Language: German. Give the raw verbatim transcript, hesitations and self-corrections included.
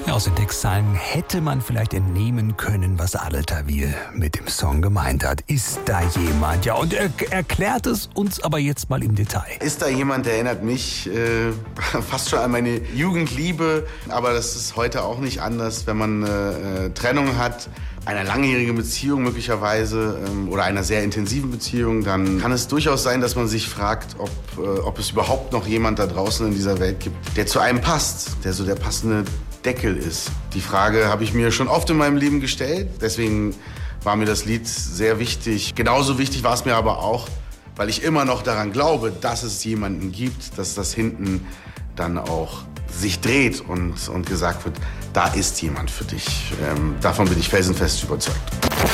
Ja, aus den Textzeilen hätte man vielleicht entnehmen können, was Adel Tawil mit dem Song gemeint hat. Ist da jemand? Ja, und er erklärt es uns aber jetzt mal im Detail. Ist da jemand, der erinnert mich äh, fast schon an meine Jugendliebe. Aber das ist heute auch nicht anders, wenn man eine äh, Trennung hat, einer langjährigen Beziehung möglicherweise ähm, oder einer sehr intensiven Beziehung, dann kann es durchaus sein, dass man sich fragt, ob, äh, ob es überhaupt noch jemand da draußen in dieser Welt gibt, der zu einem passt, der so der passende Deckel ist. Die Frage habe ich mir schon oft in meinem Leben gestellt. Deswegen war mir das Lied sehr wichtig. Genauso wichtig war es mir aber auch, weil ich immer noch daran glaube, dass es jemanden gibt, dass das hinten dann auch sich dreht und, und gesagt wird, da ist jemand für dich. Ähm, davon bin ich felsenfest überzeugt.